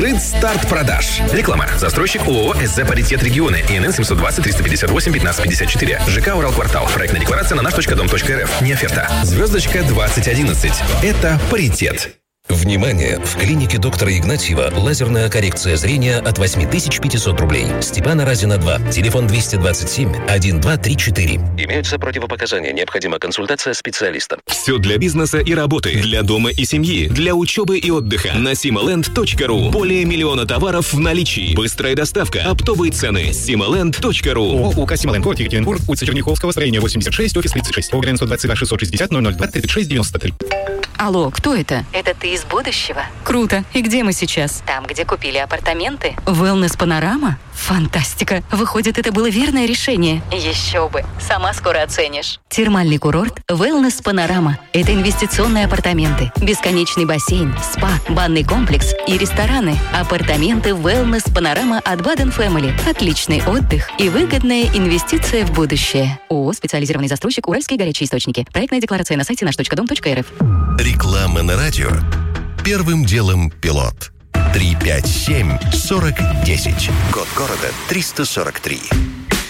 Старт продаж. Реклама. Застройщик ООО «СЗ Паритет Регионы». ИНН 720 358 1554. ЖК «Уралквартал». Проектная декларация на наш.дом.рф. Не оферта. Звездочка 2011. Это паритет. Внимание! В клинике доктора Игнатьева лазерная коррекция зрения от 8500 рублей. Степана Разина 2. Телефон 227-1234. Имеются противопоказания. Необходима консультация специалиста. Все для бизнеса и работы, для дома и семьи, для учебы и отдыха. На simaland.ru. Более 1 000 000 товаров в наличии. Быстрая доставка, оптовые цены. simaland.ru. УК Сималенд, город Екатеринбург, улица Черняховского, строение 86, офис 36. ОГРН 122 660 002 36 93. Алло, кто это? Это ты из будущего? Круто. И где мы сейчас? Там, где купили апартаменты. Wellness Панорама? Фантастика. Выходит, это было верное решение. Еще бы. Сама скоро оценишь. Термальный курорт Wellness Панорама. Это инвестиционные апартаменты, бесконечный бассейн, спа, банный комплекс и рестораны. Апартаменты Wellness Панорама от Baden Family. Отличный отдых и выгодная инвестиция в будущее. ООО «Специализированный застройщик Уральские горячие источники». Проектная декларация на сайте наш.дом.рф. Реклама на радио. Первым делом пилот. 357-4010. Код города 343.